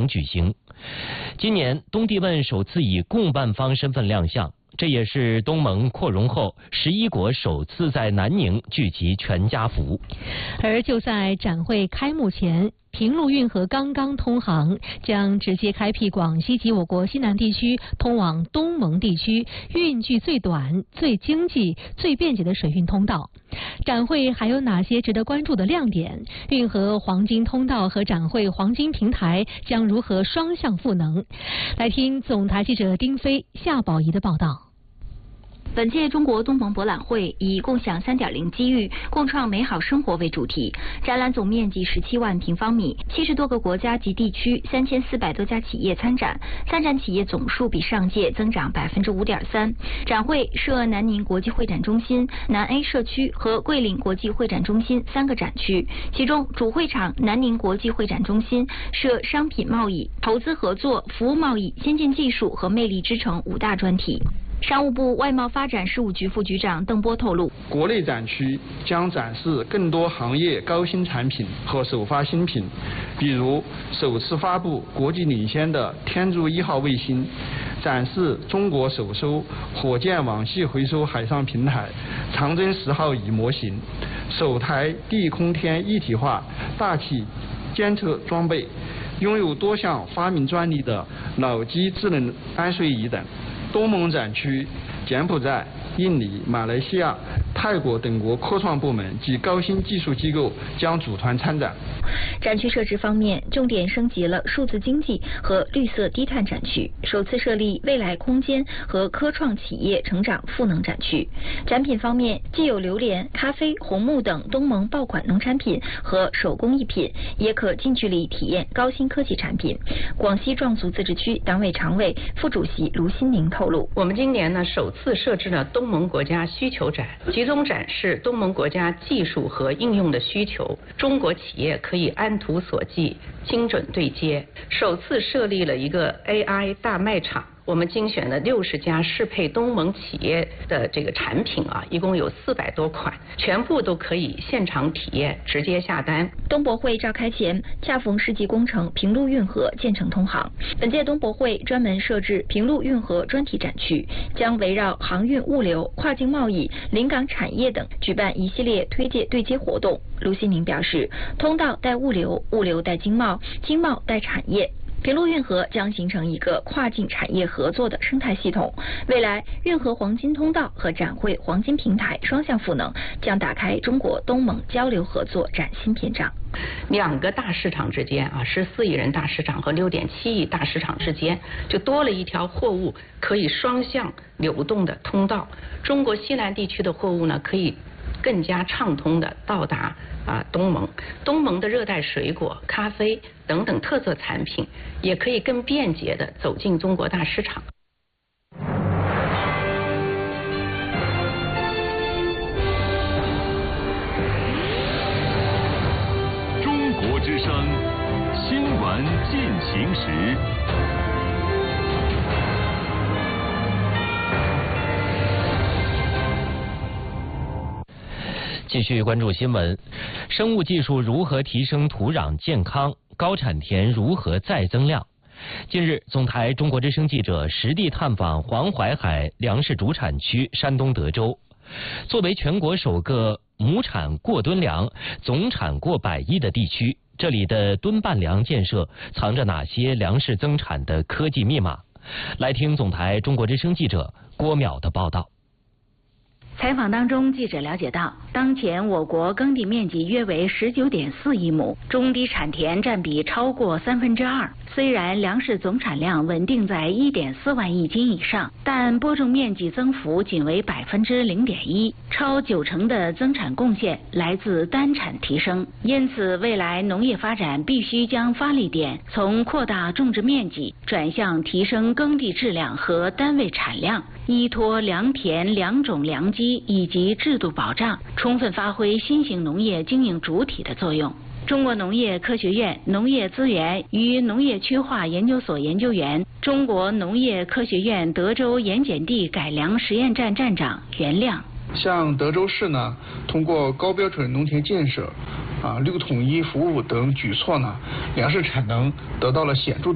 举行。今年东帝汶首次以共办方身份亮相，这也是东盟扩容后11国首次在南宁聚集全家福。 而就在展会开幕前，平陆运河刚刚通航，将直接开辟广西及我国西南地区通往东盟地区运距最短、最经济、最便捷的水运通道。展会还有哪些值得关注的亮点？运河黄金通道和展会黄金平台将如何双向赋能？来听总台记者丁飞、夏宝仪的报道。 本届中国东盟博览会以共享3.0机遇，共创美好生活为主题。展览总面积17万平方米，70多个国家及地区，3400多家企业参展，参展企业总数比上届增长5.3%。展会设南宁国际会展中心、南 A 社区和桂林国际会展中心3个展区，其中主会场南宁国际会展中心设商品贸易、投资合作、服务贸易、先进技术和魅力之城5大专题。商务部外贸发展事务局副局长邓波透露， 国内展区将展示更多行业高新产品和首发新品，比如首次发布国际领先的天柱1号卫星，展示中国首艘火箭网系回收海上平台长征10号乙模型，首台地空天一体化大气监测装备，拥有多项发明专利的脑机智能安睡仪等。东盟展区，柬埔寨、印尼、马来西亚、泰国等国科创部门及高新技术机构将组团参展。 展区设置方面，重点升级了数字经济和绿色低碳展区，首次设立未来空间和科创企业成长赋能展区。展品方面，既有榴莲、咖啡、红木等东盟爆款农产品和手工艺品，也可近距离体验高新科技产品。广西壮族自治区党委常委、副主席卢新宁透露， 我们今年呢首次设置了东盟国家需求展，集中展示东盟国家技术和应用的需求，中国企业可以按图索骥，精准对接。首次设立了一个 AI 大卖场，我们精选了60家适配东盟企业的这个产品啊，一共有400多款，全部都可以现场体验，直接下单。 东博会召开前，恰逢世纪工程平陆运河建成通航。本届东博会专门设置平陆运河专题展区，将围绕航运物流、跨境贸易、临港产业等举办一系列推介对接活动。卢新宁表示，通道带物流，物流带经贸，经贸带产业。平陆运河将形成一个跨境产业合作的生态系统，未来运河黄金通道和展会黄金平台双向赋能，将打开中国东盟交流合作崭新篇章。 2个大市场之间啊，14亿人大市场和6.7亿大市场之间，就多了一条货物可以双向流动的通道。中国西南地区的货物呢，可以更加畅通的到达东盟，东盟的热带水果、咖啡等等特色产品，也可以更便捷的走进中国大市场。 中国之声，新闻进行时。 继续关注新闻，生物技术如何提升土壤健康？高产田如何再增量？近日，总台中国之声记者实地探访黄淮海粮食主产区山东德州。作为全国首个亩产过吨粮、总产过100亿的地区，这里的吨半粮建设藏着哪些粮食增产的科技密码？来听总台中国之声记者郭淼的报道。 采访当中，记者了解到，当前我国耕地面积约为19.4亿亩，中低产田占比超过2/3。虽然粮食总产量稳定在1.4万亿斤以上，但播种面积增幅仅为0.1%，超90%的增产贡献来自单产提升。因此，未来农业发展必须将发力点从扩大种植面积转向提升耕地质量和单位产量，依托良田、良种、良机以及制度保障，充分发挥新型农业经营主体的作用。中国农业科学院农业资源与农业区划研究所研究员、中国农业科学院德州盐碱地改良实验站站长袁亮。 像德州市呢，通过高标准农田建设、绿统一服务等举措呢，粮食产能得到了显著